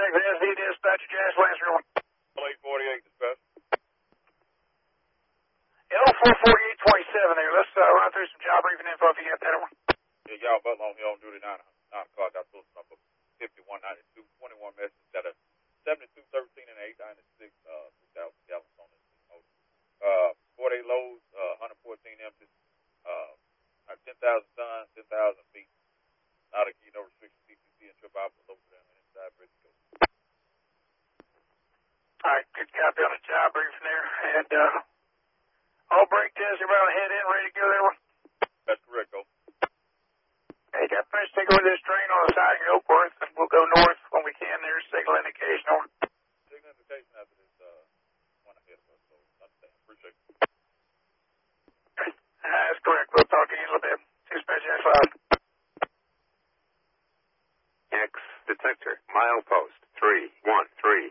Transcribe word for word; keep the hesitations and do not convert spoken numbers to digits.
morning, V S D dispatcher, Jazz Lancer. eight forty-eight dispatch. L four forty-eight twenty-seven there. Let's uh, run through some job briefing info if you got that one. Yeah, y'all Butler on here on duty nine o'clock. I posted number fifty-one ninety-two, twenty-one message. Got a seventy-two thirteen and eight ninety-six, uh, two thousand gallons on this motor. Uh, forty-eight loads, uh, one hundred fourteen empties, uh, ten thousand tons, ten thousand feet. Not a key, no restriction, C C C and trip out for local and inside bridge go. All right, good copy on the job briefing there. And, uh, all brake tests, everybody on head in, ready to go there? That's correct, though. Hey, got finished taking with this train on the side of Oakworth, and we'll go north when we can. There's signal indication on. Signal indication after this, uh, one ahead of us, so understand. Appreciate it. That's correct. We'll talk to you in a little bit. Dispatch F five. X detector, milepost three one three.